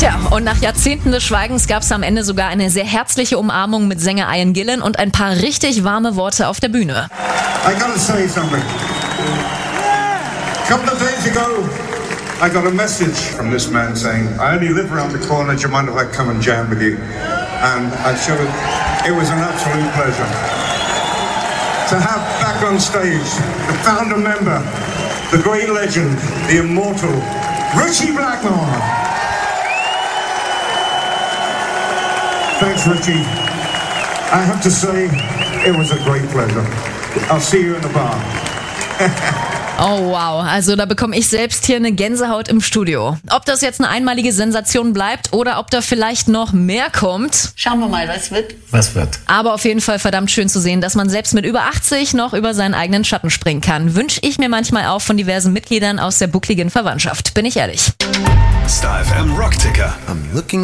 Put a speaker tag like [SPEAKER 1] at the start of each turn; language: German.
[SPEAKER 1] Tja, und nach Jahrzehnten des Schweigens gab es am Ende sogar eine sehr herzliche Umarmung mit Sänger Ian Gillan und ein paar richtig warme Worte auf der Bühne.
[SPEAKER 2] I gotta say something. A couple of days ago, I got a message from this man saying, I only live around the corner, do you mind if I come and jam with you? And I showed it was an absolute pleasure. To have back on stage the founder member, the great legend, the immortal, Ritchie Blackmore. Thanks, Ritchie. I have to say, it was a great pleasure. I'll see you in the bar.
[SPEAKER 1] Oh wow, also da bekomme ich selbst hier eine Gänsehaut im Studio. Ob das jetzt eine einmalige Sensation bleibt oder ob da vielleicht noch mehr kommt.
[SPEAKER 3] Schauen wir mal, was wird.
[SPEAKER 4] Was wird?
[SPEAKER 1] Aber auf jeden Fall verdammt schön zu sehen, dass man selbst mit über 80 noch über seinen eigenen Schatten springen kann. Wünsche ich mir manchmal auch von diversen Mitgliedern aus der buckligen Verwandtschaft, bin ich ehrlich.
[SPEAKER 5] Star FM Rockticker.